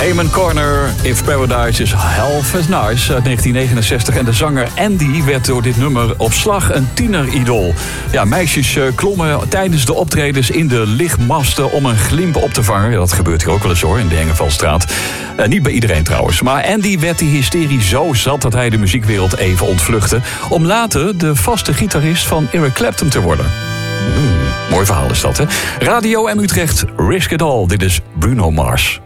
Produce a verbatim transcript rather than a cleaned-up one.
Amon Corner, If Paradise is Half as Nice uit negentien negenenzestig. En de zanger Andy werd door dit nummer op slag een tieneridool. Ja, meisjes klommen tijdens de optredens in de lichtmasten om een glimp op te vangen. Dat gebeurt hier ook wel eens hoor, in de Hengevalstraat. Uh, niet bij iedereen trouwens. Maar Andy werd die hysterie zo zat dat hij de muziekwereld even ontvluchtte. Om later de vaste gitarist van Eric Clapton te worden. Mm, mooi verhaal is dat, hè? Radio M Utrecht, Risk It All. Dit is Bruno Mars.